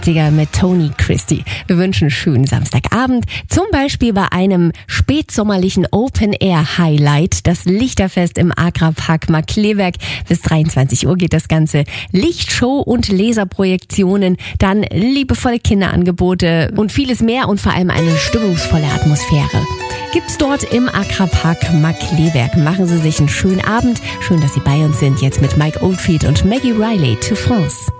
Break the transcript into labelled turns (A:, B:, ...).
A: Mit Tony Christie. Wir wünschen einen schönen Samstagabend, zum Beispiel bei einem spätsommerlichen Open-Air-Highlight, das Lichterfest im Agrarpark Markkleeberg. Bis 23 Uhr geht das Ganze. Lichtshow und Laserprojektionen, dann liebevolle Kinderangebote und vieles mehr und vor allem eine stimmungsvolle Atmosphäre. Gibt's dort im Agrarpark Markkleeberg. Machen Sie sich einen schönen Abend. Schön, dass Sie bei uns sind. Jetzt mit Mike Oldfield und Maggie Riley to France.